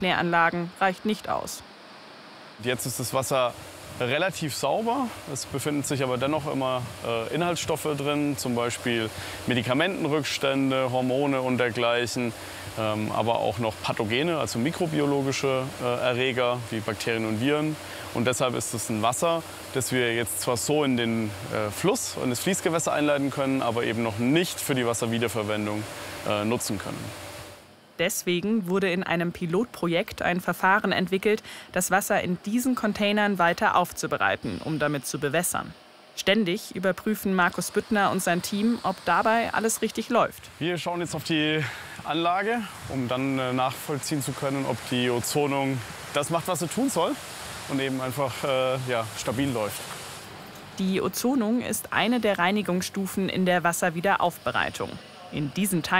Kläranlagen reicht nicht aus. Jetzt ist das Wasser relativ sauber. Es befinden sich aber dennoch immer Inhaltsstoffe drin, zum Beispiel Medikamentenrückstände, Hormone und dergleichen, aber auch noch Pathogene, also mikrobiologische Erreger wie Bakterien und Viren. Und deshalb ist es ein Wasser, das wir jetzt zwar so in den Fluss und das Fließgewässer einleiten können, aber eben noch nicht für die Wasserwiederverwendung nutzen können. Deswegen wurde in einem Pilotprojekt ein Verfahren entwickelt, das Wasser in diesen Containern weiter aufzubereiten, um damit zu bewässern. Ständig überprüfen Markus Büttner und sein Team, ob dabei alles richtig läuft. Wir schauen jetzt auf die Anlage, um dann nachvollziehen zu können, ob die Ozonung das macht, was sie tun soll und eben einfach stabil läuft. Die Ozonung ist eine der Reinigungsstufen in der Wasserwiederaufbereitung. In diesen Tank